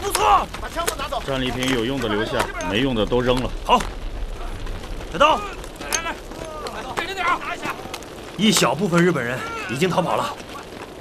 不错， 把枪都拿走。 战利品有用的留下，没用的都扔了。 好，小刀， 来，给着点儿，拿一下。 一小部分日本人已经逃跑了，